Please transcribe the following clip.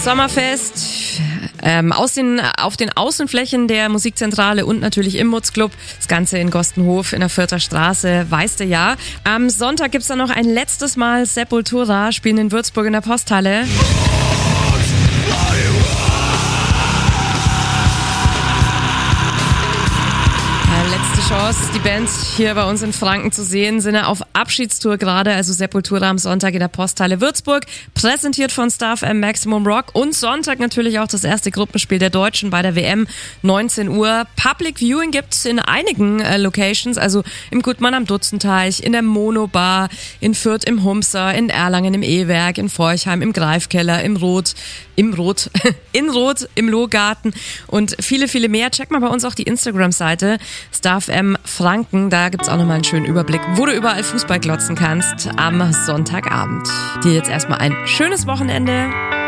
Sommerfest auf den Außenflächen der Musikzentrale und natürlich im Mutzclub. Das Ganze in Gostenhof in der Fürther Straße, weißt du ja. Am Sonntag gibt's dann noch ein letztes Mal Sepultura, spielen in Würzburg in der Posthalle. Letzte Chance, die Band hier bei uns in Franken zu sehen, sind ja auf Abschiedstour gerade, also Sepultura am Sonntag in der Posthalle Würzburg, präsentiert von Star FM Maximum Rock und Sonntag natürlich auch das erste Gruppenspiel der Deutschen bei der WM, 19 Uhr. Public Viewing gibt's in einigen Locations, also im Gutmann am Dutzenteich, in der Monobar, in Fürth im Humser, in Erlangen im E-Werk, in Forchheim im Greifkeller, in Roth, im Lohgarten und viele, viele mehr. Check mal bei uns auch die Instagram-Seite Star FM Franken, da gibt's auch nochmal einen schönen Überblick, wo du überall Fußball glotzen kannst am Sonntagabend. Dir jetzt erstmal ein schönes Wochenende.